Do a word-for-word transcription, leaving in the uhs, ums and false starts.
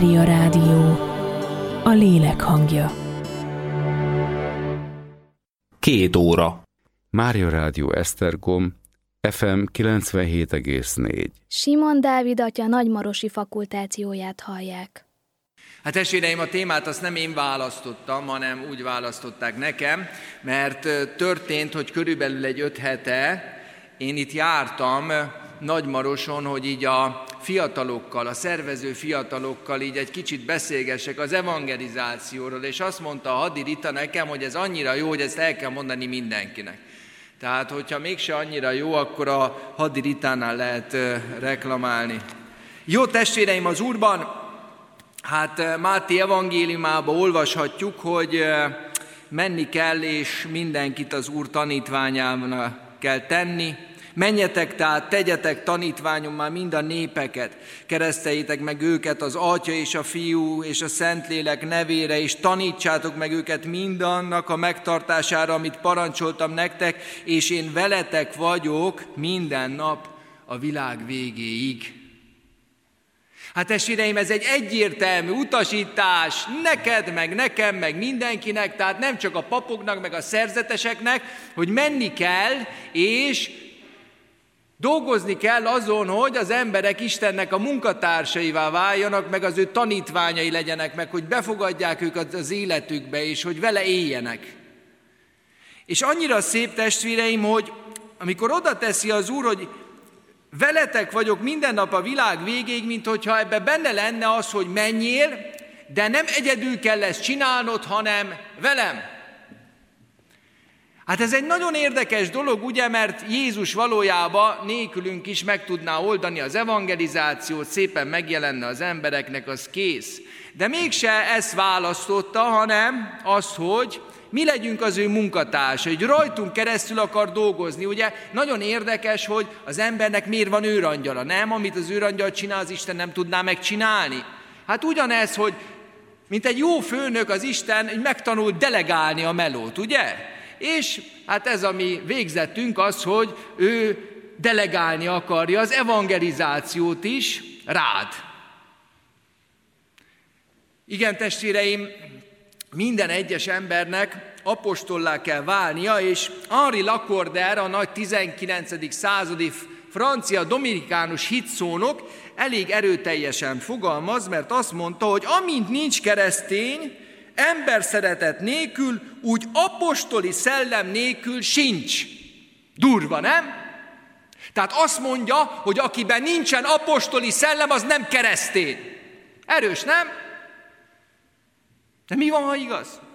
Mária Rádió, a lélek hangja. Két óra. Mária Rádió Esztergom, ef em kilencvenhét egész négy. Simon Dávid atya nagymarosi fakultációját hallják. Hát testvéreim, a témát azt nem én választottam, hanem úgy választották nekem, mert történt, hogy körülbelül egy öt hete én itt jártam Nagymaroson, hogy így a fiatalokkal, a szervező fiatalokkal így egy kicsit beszélgessek az evangelizációról, és azt mondta a Hadi Rita nekem, hogy ez annyira jó, hogy ezt el kell mondani mindenkinek. Tehát, hogyha mégse annyira jó, akkor a Hadi Ritánál lehet reklamálni. Jó testvéreim az Úrban, hát Máté evangéliumában olvashatjuk, hogy menni kell, és mindenkit az Úr tanítványává kell tenni. Menjetek tehát, tegyetek tanítványommá mind a népeket, kereszteljétek meg őket az Atya és a Fiú és a Szentlélek nevére, és tanítsátok meg őket mindannak a megtartására, amit parancsoltam nektek, és én veletek vagyok minden nap a világ végéig. Hát testvéreim, ez egy egyértelmű utasítás neked, meg nekem, meg mindenkinek, tehát nem csak a papoknak, meg a szerzeteseknek, hogy menni kell, és dolgozni kell azon, hogy az emberek Istennek a munkatársaivá váljanak, meg az ő tanítványai legyenek, meg hogy befogadják őket az életükbe, és hogy vele éljenek. És annyira szép testvéreim, hogy amikor oda teszi az Úr, hogy veletek vagyok minden nap a világ végéig, mint hogyha ebbe benne lenne az, hogy menjél, de nem egyedül kell ezt csinálnod, hanem velem. Hát ez egy nagyon érdekes dolog, ugye, mert Jézus valójában nélkülünk is meg tudná oldani az evangelizációt, szépen megjelenne az embereknek, az kész. De mégse ezt választotta, hanem az, hogy mi legyünk az ő munkatársa, hogy rajtunk keresztül akar dolgozni. Ugye nagyon érdekes, hogy az embernek miért van őrangyala, nem? Amit az őrangyal csinál, az Isten nem tudná megcsinálni. Hát ugyanez, hogy mint egy jó főnök az Isten, hogy megtanul delegálni a melót, ugye? És hát ez a mi végzetünk az, hogy ő delegálni akarja az evangelizációt is rád. Igen, testvéreim, minden egyes embernek apostollá kell válnia, és Henri Lacordaire, a nagy tizenkilencedik századi francia dominikánus hitszónok elég erőteljesen fogalmaz, mert azt mondta, hogy amint nincs keresztény, emberszeretet nélkül, úgy apostoli szellem nélkül sincs. Durva, nem? Tehát azt mondja, hogy akiben nincsen apostoli szellem, az nem keresztény. Erős, nem? De mi van, ha igaz?